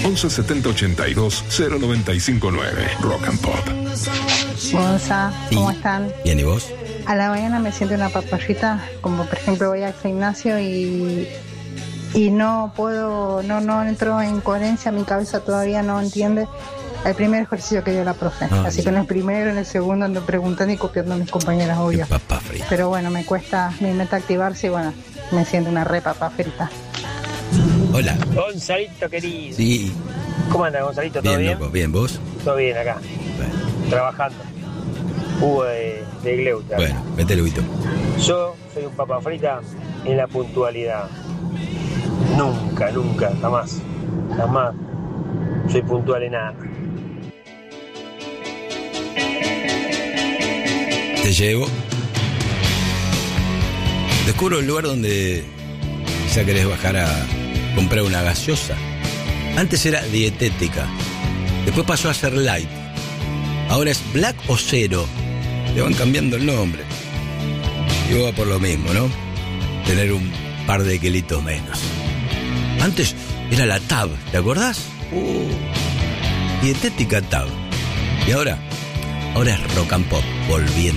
11 70 82 0959. Rock and Pop. Gonza, ¿cómo están? Bien, ¿y vos? A la mañana me siento una papayita, como por ejemplo voy al gimnasio y no puedo, no entro en coherencia, mi cabeza todavía no entiende el primer ejercicio que dio la profe. Así que en el primero, en el segundo ando preguntando y copiando a mis compañeras, obvio. Papa frita. Pero bueno, me cuesta mi meta activarse y bueno, me siento una re papa frita. Hola. Gonzalito querido. Sí. ¿Cómo andas, Gonzalito? ¿Todo bien? Loco, bien, ¿vos? Todo bien acá. Bueno, Trabajando. Jugo de gleuta. bueno, métele huito. Yo soy un papa frita en la puntualidad. Nunca, jamás soy puntual en nada. Te llevo. Descubro el lugar donde ya querés bajar a comprar una gaseosa. Antes era dietética, después pasó a ser light, ahora es black o cero. Le van cambiando el nombre. Y va por lo mismo, ¿no? Tener un par de kilitos menos. Antes era la Tab, ¿te acordás? Dietética Tab. Y ahora es Rock and Pop, volviendo.